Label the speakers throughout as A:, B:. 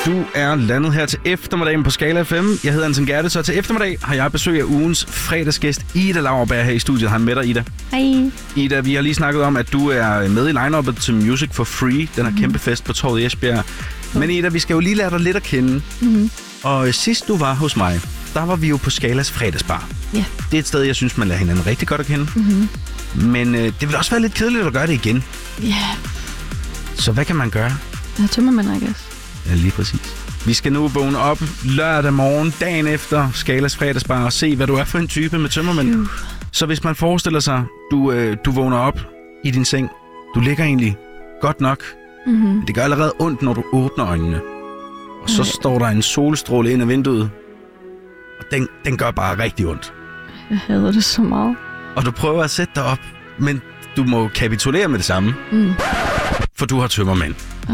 A: Du er landet her til eftermiddagen på Skala FM. Jeg hedder Anton Gerte, så til eftermiddag har jeg besøg af ugens fredagsgæst Ida Lauerberg her i studiet. Hej med dig, Ida.
B: Hej.
A: Ida, vi har lige snakket om, at du er med i line-uppet til Music for Free. Den her kæmpe fest på Torvet i Esbjerg. Men Ida, vi skal jo lige lære dig lidt at kende. Og sidst du var hos mig, der var vi jo på Skalas fredagsbar.
B: Ja.
A: Det er et sted, jeg synes, man lærer hinanden rigtig godt at kende. Men det vil også være lidt kedeligt at gøre det igen.
B: Ja.
A: Så hvad kan man gøre?
B: Jeg tømmer man, I guess.
A: Ja, lige præcis. Vi skal nu vågne op lørdag morgen, dagen efter Skalas fredagsbar, og se, hvad du er for en type med tømmermænd. Så hvis man forestiller sig, du vågner op i din seng, du ligger egentlig godt nok. Det gør allerede ondt, når du åbner øjnene. Og så står der en solstråle ind ad vinduet, og den gør bare rigtig ondt.
B: Jeg hader det så meget.
A: Og du prøver at sætte dig op, men du må kapitulere med det samme. For du har tømmermænd.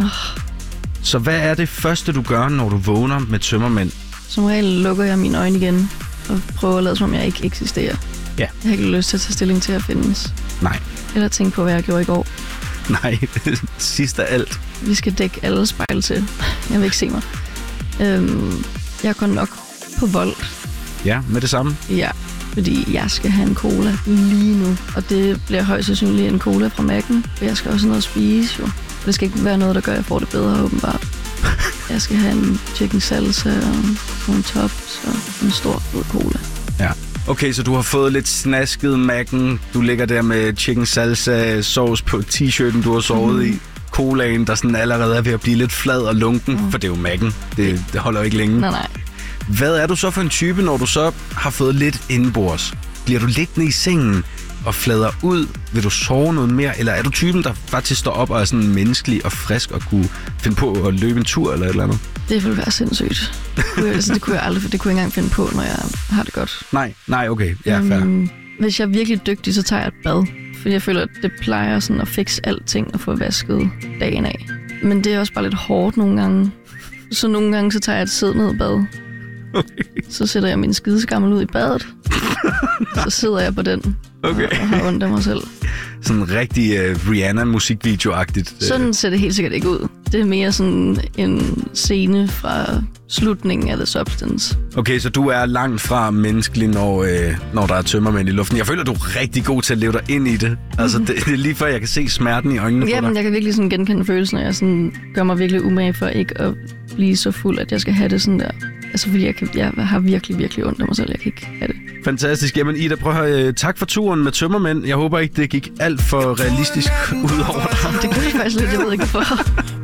A: Så hvad er det første, du gør, når du vågner med tømmermænd?
B: Som regel lukker jeg mine øjne igen og prøver at lade, som om jeg ikke eksisterer.
A: Ja.
B: Jeg har ikke lyst til at tage stilling til at findes.
A: Nej.
B: Eller tænke på, hvad jeg gjorde i går.
A: Nej, sidst af alt.
B: Vi skal dække alle spejl til. Jeg vil ikke se mig. Jeg går nok på vold.
A: Ja, med det samme.
B: Ja, fordi jeg skal have en cola lige nu. Og det bliver højst sandsynligt en cola fra Mac'en. For jeg skal også have noget at spise, jo. Det skal ikke være noget, der gør, at jeg får det bedre, åbenbart. Jeg skal have en chicken salsa og nogle tops og en stor fed cola.
A: Ja. Okay, så du har fået lidt snasket Mac'en. Du ligger der med chicken salsa sauce på t-shirten, du har sovet i. Colaen, der sådan allerede er ved at blive lidt flad og lunken, for det er jo Mac'en. Det holder jo ikke længe.
B: Nej.
A: Hvad er du så for en type, når du så har fået lidt indenbords? Bliver du liggende i sengen og flader ud? Vil du sove noget mere? Eller er du typen, der faktisk står op og er sådan menneskelig og frisk og kunne finde på at løbe en tur eller et eller andet?
B: Det ville være sindssygt. Det kunne jeg aldrig, for det kunne jeg ikke engang finde på, når jeg har det godt.
A: Nej, okay. Ja, fair.
B: Hvis jeg er virkelig dygtig, så tager jeg et bad. Fordi jeg føler, at det plejer sådan at fikse alting og få vasket dagen af. Men det er også bare lidt hårdt nogle gange. Så nogle gange, så tager jeg et siddende bad. Okay. Så sætter jeg min skideskammel ud i badet. Så sidder jeg på den og har ondt af mig selv.
A: Sådan rigtig Rihanna-musikvideo-agtigt.
B: Sådan ser det helt sikkert ikke ud. Det er mere sådan en scene fra slutningen af The Substance.
A: Okay, så du er langt fra menneskelig, når der er tømmermænd i luften. Jeg føler, du er rigtig god til at leve dig ind i det. Altså, det er lige før, jeg kan se smerten i øjnene på dig.
B: Jamen, jeg kan virkelig sådan genkende følelsen, når jeg sådan gør mig virkelig umage for ikke at blive så fuld, at jeg skal have det sådan der. Altså, fordi jeg har virkelig, virkelig ondt af mig selv. Jeg kan ikke have det.
A: Fantastisk. Jamen, Ida, prøv at høre. Tak for turen med tømmermænd. Jeg håber ikke, det gik alt for realistisk ud over dig.
B: Det gør jeg faktisk lidt. Jeg ved ikke, hvorfor.